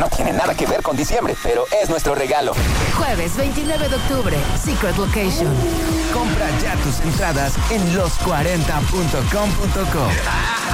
No tiene nada que ver con diciembre, pero es nuestro regalo. Jueves 29 de octubre, Secret Location. Compra ya tus entradas en los40.com.co.